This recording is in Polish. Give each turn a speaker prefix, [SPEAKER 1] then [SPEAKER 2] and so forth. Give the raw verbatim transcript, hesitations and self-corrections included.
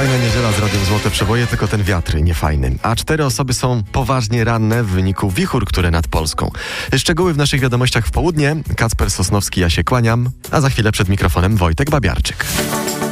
[SPEAKER 1] Fajna niedziela z Radiem Złote Przeboje, tylko ten wiatr niefajny. A cztery osoby są poważnie ranne w wyniku wichur, które nad Polską. Szczegóły w naszych wiadomościach w południe. Kacper Sosnowski, ja się kłaniam, a za chwilę przed mikrofonem Wojtek Babiarczyk.